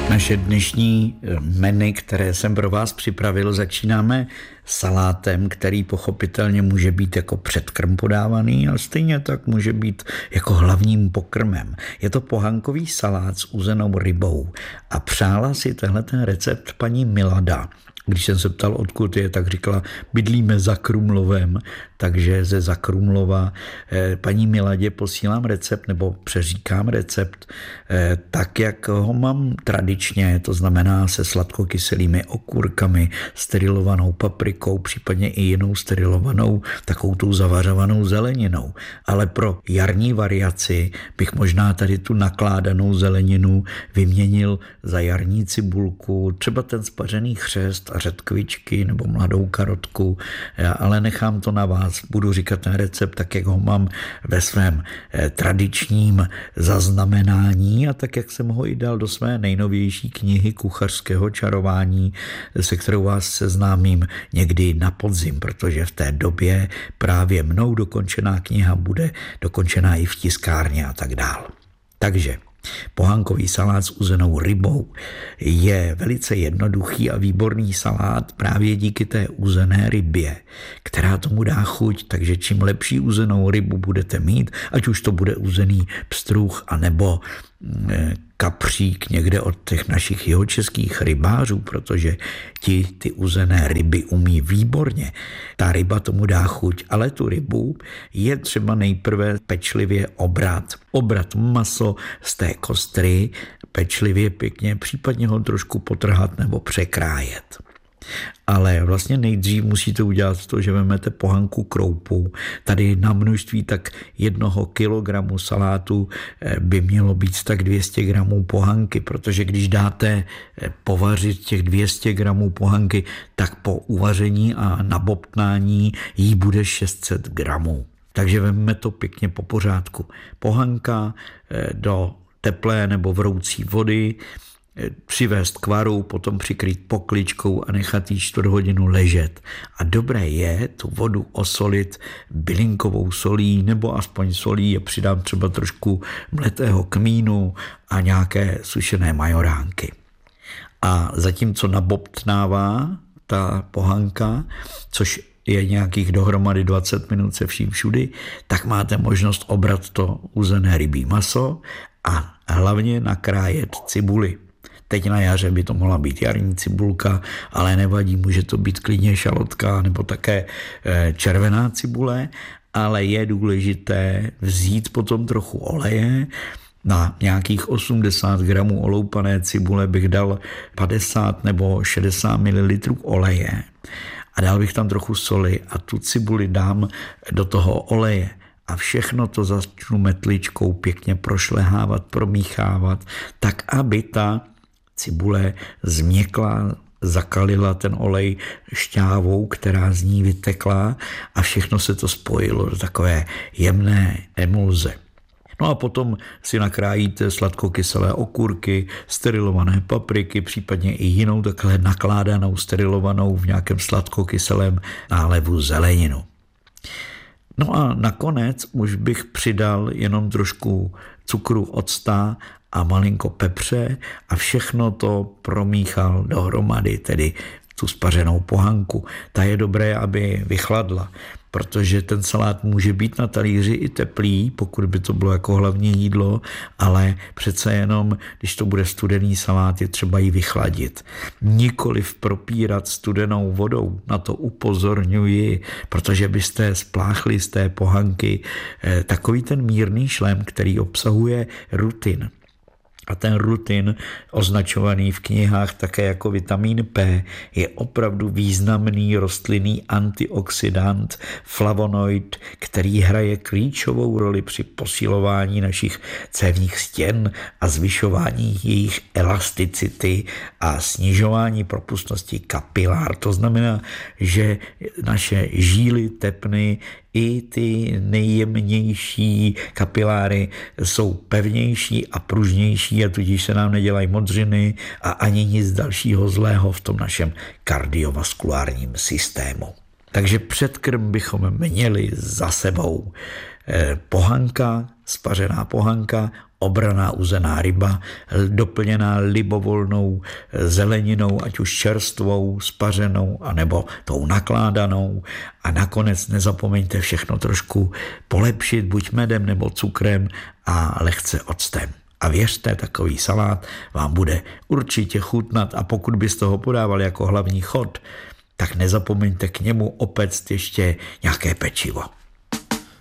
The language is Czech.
Naše dnešní menu, které jsem pro vás připravil, začínáme salátem, který pochopitelně může být jako předkrm podávaný, ale stejně tak může být jako hlavním pokrmem. Je to pohankový salát s uzenou rybou a přála si tenhle ten recept paní Milada. Když jsem se ptal, odkud je, tak říkala, bydlíme za Krumlovem, takže ze Zakrumlova paní Miladě posílám recept, nebo přeříkám recept tak, jak ho mám tradičně, to znamená se sladkokyselými okurkami, sterilovanou paprikou, případně i jinou sterilovanou, takovou tou zavařovanou zeleninou. Ale pro jarní variaci bych možná tady tu nakládanou zeleninu vyměnil za jarní cibulku, třeba ten spařený chřest a řetkvičky nebo mladou karotku, ale nechám to na vás. Budu říkat ten recept tak, jak ho mám ve svém tradičním zaznamenání a tak, jak jsem ho i dal do své nejnovější knihy kuchařského čarování, se kterou vás seznámím někdy na podzim, protože v té době právě mnou dokončená kniha bude dokončená i v tiskárně a tak dál. Takže pohankový salát s uzenou rybou je velice jednoduchý a výborný salát právě díky té uzené rybě, která tomu dá chuť, takže čím lepší uzenou rybu budete mít, ať už to bude uzený pstruh anebo kapřík někde od těch našich jihočeských rybářů, protože ty uzené ryby umí výborně. Ta ryba tomu dá chuť, ale tu rybu je třeba nejprve pečlivě obrat maso z té kostry, pečlivě pěkně, případně ho trošku potrhat nebo překrájet. Ale vlastně nejdřív musíte udělat to, že vezmete pohanku kroupu. Tady na množství tak 1 kilogramu salátu by mělo být tak 200 gramů pohanky, protože když dáte povařit těch 200 gramů pohanky, tak po uvaření a nabobtnání jí bude 600 gramů. Takže vezmeme to pěkně po pořádku. Pohanka do teplé nebo vroucí vody, přivést k varu, potom přikrýt pokličkou a nechat jí 4 hodinu ležet. A dobré je tu vodu osolit bylinkovou solí nebo aspoň solí, a přidám třeba trošku mletého kmínu a nějaké sušené majoránky. A zatímco nabobtnává ta pohanka, což je nějakých dohromady 20 minut se vším všudy, tak máte možnost obrat to uzené rybí maso a hlavně nakrájet cibuli. Teď na jaře by to mohla být jarní cibulka, ale nevadí, může to být klidně šalotka nebo také červená cibule, ale je důležité vzít potom trochu oleje. Na nějakých 80 gramů oloupané cibule bych dal 50 nebo 60 ml oleje a dal bych tam trochu soli a tu cibuli dám do toho oleje. A všechno to začnu metličkou pěkně prošlehávat, promíchávat, tak aby ta cibule změkla, zakalila ten olej šťávou, která z ní vytekla a všechno se to spojilo do takové jemné emulze. No a potom si nakrájíte sladkokyselé okurky, sterilované papriky, případně i jinou takhle nakládanou, sterilovanou v nějakém sladkokyselém nálevu zeleninu. No a nakonec už bych přidal jenom trošku cukru, octa a malinko pepře a všechno to promíchal dohromady, tedy tu spařenou pohanku. Ta je dobré, aby vychladla, protože ten salát může být na talíři i teplý, pokud by to bylo jako hlavní jídlo, ale přece jenom, když to bude studený salát, je třeba ji vychladit. Nikoliv propírat studenou vodou, na to upozorňuji, protože byste spláchli z té pohanky takový ten mírný šlem, který obsahuje rutin. A ten rutin, označovaný v knihách také jako vitamin P, je opravdu významný rostlinný antioxidant, flavonoid, který hraje klíčovou roli při posilování našich cévních stěn a zvyšování jejich elasticity a snižování propustnosti kapilár. To znamená, že naše žíly, tepny i ty nejjemnější kapiláry jsou pevnější a pružnější a tudíž se nám nedělají modřiny a ani nic dalšího zlého v tom našem kardiovaskulárním systému. Takže předkrm bychom měli za sebou. pohanka, spařená pohanka, obraná uzená ryba, doplněná libovolnou zeleninou, ať už čerstvou, spařenou, anebo tou nakládanou. A nakonec nezapomeňte všechno trošku polepšit, buď medem nebo cukrem a lehce octem. A věřte, takový salát vám bude určitě chutnat a pokud byste ho podával jako hlavní chod, tak nezapomeňte k němu opéct ještě nějaké pečivo.